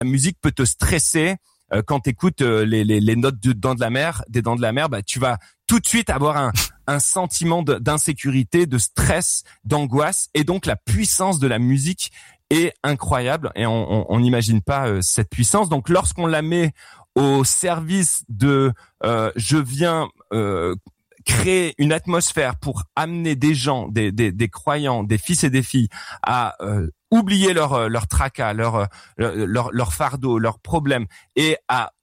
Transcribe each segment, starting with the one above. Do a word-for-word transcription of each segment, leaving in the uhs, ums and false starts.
la musique peut te stresser. Euh, quand t'écoutes euh, les, les les notes de Dents de la Mer, des Dents de la Mer, bah tu vas tout de suite avoir un un sentiment de, d'insécurité, de stress, d'angoisse, et donc la puissance de la musique est incroyable et on n'imagine pas euh, cette puissance. Donc lorsqu'on la met au service de euh, je viens euh, créer une atmosphère pour amener des gens, des, des, des croyants, des fils et des filles à euh, oublier leur leur tracas, leur leur leur fardeau, leurs problèmes, et à,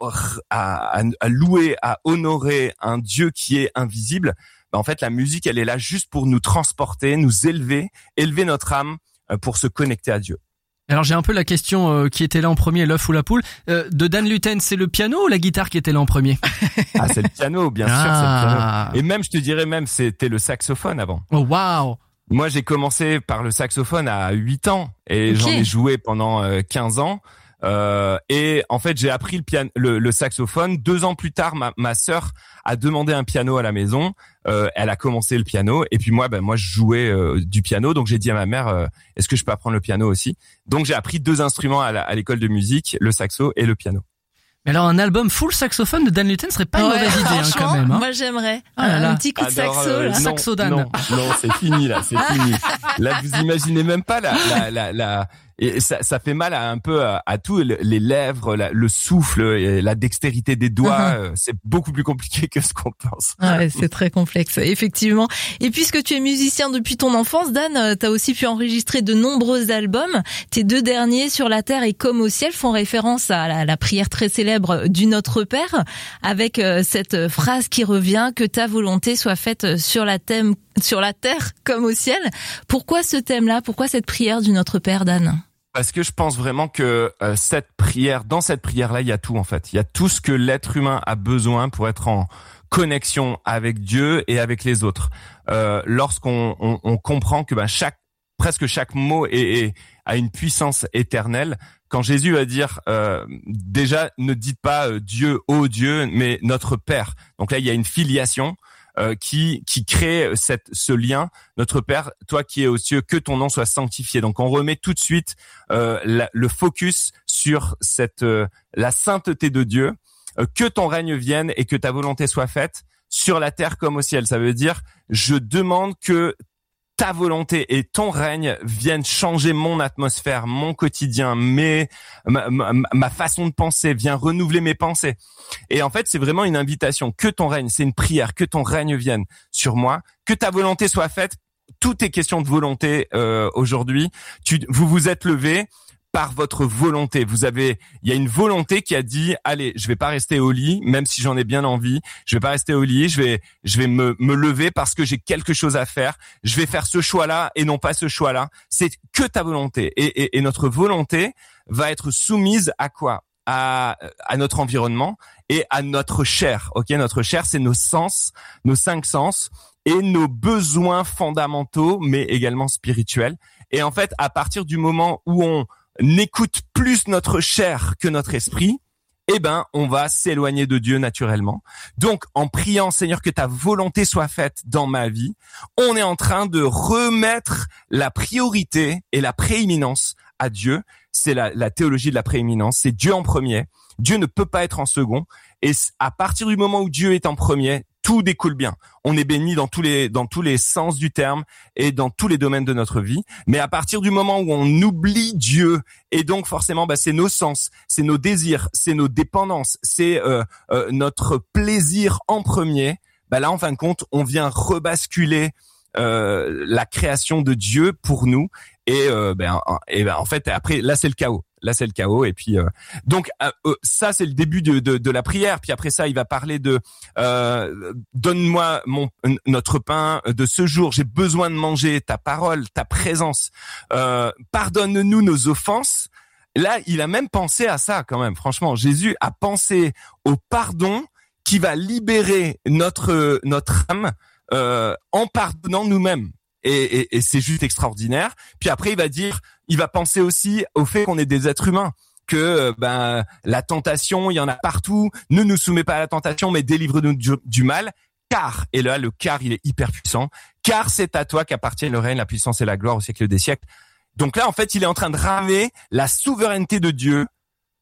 à à louer, à honorer un Dieu qui est invisible. Ben en fait, la musique, elle est là juste pour nous transporter, nous élever, élever notre âme pour se connecter à Dieu. Alors j'ai un peu la question euh, qui était là en premier, l'œuf ou la poule. Euh, de Dan Luten, c'est le piano ou la guitare qui était là en premier? Ah, c'est le piano, bien ah. sûr, c'est le piano. Et même, je te dirais même, c'était le saxophone avant. Oh waouh! Moi, j'ai commencé par le saxophone à huit ans et okay. j'en ai joué pendant euh, quinze ans. Euh, et en fait, j'ai appris le piano, le, le saxophone. Deux ans plus tard, ma, ma sœur a demandé un piano à la maison. Euh, elle a commencé le piano, et puis moi, ben moi, je jouais euh, du piano. Donc j'ai dit à ma mère, euh, est-ce que je peux apprendre le piano aussi? Donc j'ai appris deux instruments à, la, à l'école de musique, le saxo et le piano. Mais alors un album full saxophone de Dan Luten serait pas une ouais, mauvaise idée hein, quand même. Hein. Moi j'aimerais ah là là. un petit coup de alors, saxo. Euh, là. Non, saxo Dan. Non, non, c'est fini là, c'est fini. Là, vous imaginez même pas la, la, la, la et ça, ça fait mal à un peu à, à tout, les lèvres, la, le souffle, et la dextérité des doigts. Uh-huh. C'est beaucoup plus compliqué que ce qu'on pense. Ouais, c'est très complexe, effectivement. Et puisque tu es musicien depuis ton enfance, Dan, t'as aussi pu enregistrer de nombreux albums. Tes deux derniers, Sur la terre et Comme au ciel, font référence à la, la prière très célèbre du Notre Père, avec cette phrase qui revient, que ta volonté soit faite sur la thème, sur la terre comme au ciel. Pourquoi ce thème-là? Pourquoi cette prière du Notre Père, Dan? Parce que je pense vraiment que euh, cette prière, dans cette prière-là, il y a tout en fait. Il y a tout ce que l'être humain a besoin pour être en connexion avec Dieu et avec les autres. Euh, lorsqu'on on, on comprend que ben chaque, presque chaque mot est, est a une puissance éternelle. Quand Jésus va dire, euh, déjà, ne dites pas euh, Dieu, ô Dieu, mais notre Père. Donc là, il y a une filiation. Euh, qui qui crée cette ce lien. Notre Père, toi qui es aux cieux, que ton nom soit sanctifié. Donc on remet tout de suite euh, la, le focus sur cette euh, la sainteté de Dieu. Euh, que ton règne vienne et que ta volonté soit faite sur la terre comme au ciel. Ça veut dire, je demande que ta volonté et ton règne viennent changer mon atmosphère, mon quotidien, mes, ma, ma, ma façon de penser, viens renouveler mes pensées. Et en fait, c'est vraiment une invitation. Que ton règne, c'est une prière, que ton règne vienne sur moi, que ta volonté soit faite. Tout est question de volonté euh, aujourd'hui. Tu, vous vous êtes levés par votre volonté. Vous avez, il y a une volonté qui a dit, allez, je vais pas rester au lit, même si j'en ai bien envie. Je vais pas rester au lit. Je vais, je vais me, me lever parce que j'ai quelque chose à faire. Je vais faire ce choix-là et non pas ce choix-là. C'est que ta volonté. Et, et, et notre volonté va être soumise à quoi? À, à notre environnement et à notre chair. Ok, notre chair, c'est nos sens, nos cinq sens et nos besoins fondamentaux, mais également spirituels. Et en fait, à partir du moment où on n'écoute plus notre chair que notre esprit, eh ben, on va s'éloigner de Dieu naturellement. Donc, en priant, Seigneur, que ta volonté soit faite dans ma vie, on est en train de remettre la priorité et la prééminence à Dieu. C'est la, la théologie de la prééminence. C'est Dieu en premier. Dieu ne peut pas être en second. Et à partir du moment où Dieu est en premier, tout découle bien. On est béni dans tous les dans tous les sens du terme et dans tous les domaines de notre vie. Mais à partir du moment où on oublie Dieu, et donc forcément, bah, c'est nos sens, c'est nos désirs, c'est nos dépendances, c'est euh, euh, notre plaisir en premier. Bah là, en fin de compte, on vient rebasculer euh, la création de Dieu pour nous. Et euh, ben, et ben en fait, après, là, c'est le chaos. Là, c'est le chaos. Et puis, euh, donc, euh, ça, c'est le début de, de, de la prière. Puis après ça, il va parler de euh, donne-moi mon notre pain de ce jour. J'ai besoin de manger ta parole, ta présence. Euh, pardonne-nous nos offenses. Là, il a même pensé à ça quand même. Franchement, Jésus a pensé au pardon qui va libérer notre notre âme euh, en pardonnant nous-mêmes. Et, et, et c'est juste extraordinaire. Puis après, il va dire, il va penser aussi au fait qu'on est des êtres humains, que ben la tentation, il y en a partout. Ne nous soumets pas à la tentation, mais délivre-nous du, du mal. Car, et là, le car, il est hyper puissant. Car c'est à toi qu'appartient le règne, la puissance et la gloire au siècle des siècles. Donc là, en fait, il est en train de ramer la souveraineté de Dieu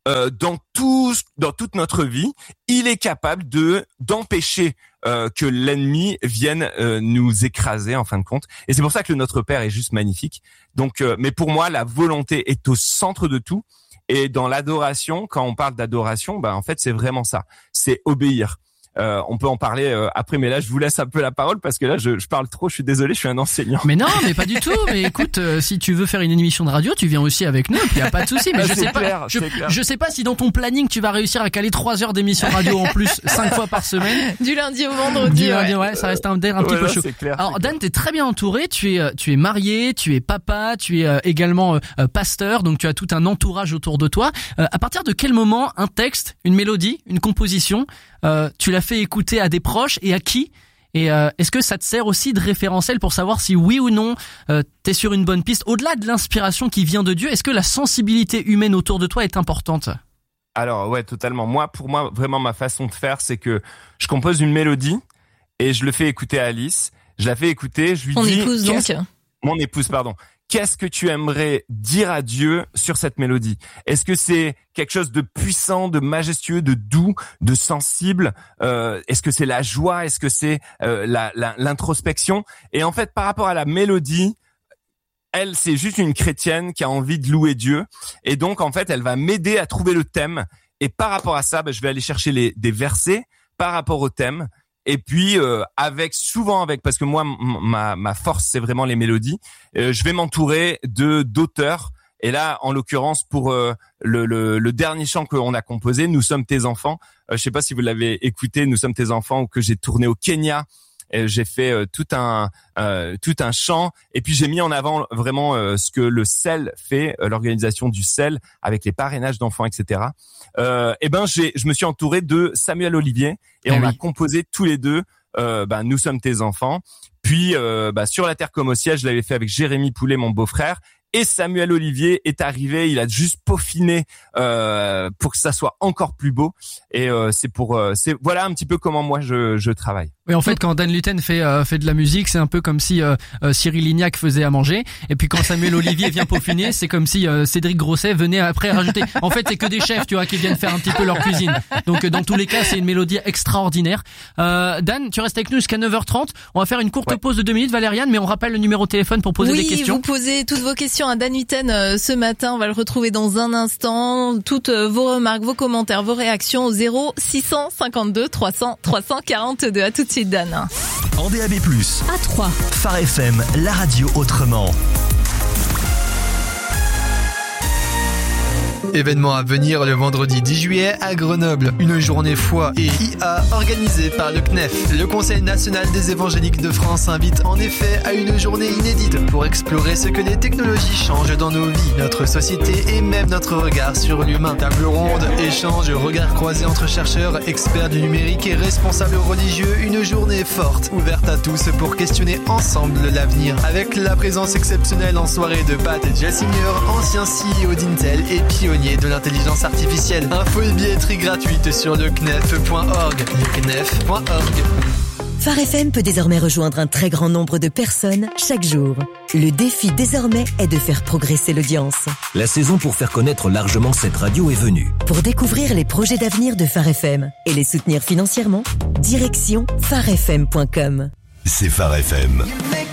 euh, dans tout, dans toute notre vie, il est capable de d'empêcher euh, que l'ennemi vienne euh, nous écraser en fin de compte. Et c'est pour ça que le Notre Père est juste magnifique. Donc, euh, mais pour moi, la volonté est au centre de tout. Et dans l'adoration, quand on parle d'adoration, bah en fait, c'est vraiment ça. C'est obéir. Euh, on peut en parler euh, après, mais là je vous laisse un peu la parole parce que là je, je parle trop, je suis désolé, je suis un enseignant. Mais non, mais pas du tout. Mais écoute, euh, si tu veux faire une émission de radio, tu viens aussi avec nous, il y a pas de souci. Mais ah, je sais clair, pas, je, je sais pas si dans ton planning tu vas réussir à caler trois heures d'émission radio en plus, cinq fois par semaine. Du lundi au vendredi. Du lundi, ouais. ouais, ça reste un, un petit ouais, peu là, chaud. C'est clair, Alors c'est Dan, t'es très bien entouré. Tu es, tu es marié, tu es papa, tu es euh, également euh, pasteur, donc tu as tout un entourage autour de toi. Euh, à partir de quel moment un texte, une mélodie, une composition, euh, tu l'as fait écouter à des proches et à qui? Et euh, est-ce que ça te sert aussi de référentiel pour savoir si oui ou non euh, t'es sur une bonne piste? Au-delà de l'inspiration qui vient de Dieu, est-ce que la sensibilité humaine autour de toi est importante? Alors ouais, totalement. Moi, pour moi, vraiment ma façon de faire, c'est que je compose une mélodie et je le fais écouter à Alice. Je la fais écouter, je lui Ton dis... épouse donc. Mon épouse, pardon. Qu'est-ce que tu aimerais dire à Dieu sur cette mélodie? Est-ce que c'est quelque chose de puissant, de majestueux, de doux, de sensible? euh, Est-ce que c'est la joie? Est-ce que c'est euh, la, la, l'introspection? Et en fait, par rapport à la mélodie, elle, c'est juste une chrétienne qui a envie de louer Dieu. Et donc, en fait, elle va m'aider à trouver le thème. Et par rapport à ça, ben, je vais aller chercher les, des versets par rapport au thème. Et puis euh, avec souvent avec parce que moi m- ma ma force c'est vraiment les mélodies. Euh, je vais m'entourer de d'auteurs. Et là en l'occurrence pour euh, le, le le dernier chant qu'on a composé, Nous sommes tes enfants. Euh, je sais pas si vous l'avez écouté, Nous sommes tes enfants, ou que j'ai tourné au Kenya. Et j'ai fait euh, tout un euh, tout un chant et puis j'ai mis en avant vraiment euh, ce que le C E L fait, euh, l'organisation du C E L avec les parrainages d'enfants, et cetera. Euh, et ben j'ai je me suis entouré de Samuel Olivier et ah on oui. a composé tous les deux euh, ben Nous sommes tes enfants. Puis euh, bah, Sur la terre comme au ciel, je l'avais fait avec Jérémy Poulet, mon beau-frère. Et Samuel Olivier est arrivé, il a juste peaufiné euh, pour que ça soit encore plus beau. Et euh, c'est pour, euh, c'est voilà un petit peu comment moi je, je travaille. Oui, en fait, quand Dan Luten fait euh, fait de la musique, c'est un peu comme si euh, euh, Cyril Lignac faisait à manger. Et puis quand Samuel Olivier vient peaufiner, c'est comme si euh, Cédric Grosset venait après rajouter. En fait, c'est que des chefs, tu vois, qui viennent faire un petit peu leur cuisine. Donc, euh, dans tous les cas, c'est une mélodie extraordinaire. Euh, Dan, tu restes avec nous jusqu'à neuf heures trente. On va faire une courte ouais. pause de deux minutes, Valériane, mais on rappelle le numéro de téléphone pour poser oui, des questions. Oui, vous posez toutes vos questions à Dan Luten euh, ce matin. On va le retrouver dans un instant. Toutes euh, vos remarques, vos commentaires, vos réactions au zéro six cent cinquante-deux trois cents trois cent quarante-deux. À tout de suite, Dan. En D A B plus, à trois. Phare F M, la radio autrement. Événement à venir le vendredi dix juillet à Grenoble. Une journée foi et I A organisée par le C N E F. Le Conseil national des évangéliques de France invite en effet à une journée inédite pour explorer ce que les technologies changent dans nos vies, notre société et même notre regard sur l'humain. Table ronde, échange, regard croisé entre chercheurs, experts du numérique et responsables religieux. Une journée forte, ouverte à tous pour questionner ensemble l'avenir. Avec la présence exceptionnelle en soirée de Pat Gelsinger, ancien C E O d'Intel et pionnier de l'intelligence artificielle. Info et billetterie gratuite sur le C N E F point org. le C N E F point org. Phare F M peut désormais rejoindre un très grand nombre de personnes chaque jour. Le défi désormais est de faire progresser l'audience. La saison pour faire connaître largement cette radio est venue. Pour découvrir les projets d'avenir de Phare F M et les soutenir financièrement, direction phare f m point com. C'est Phare F M.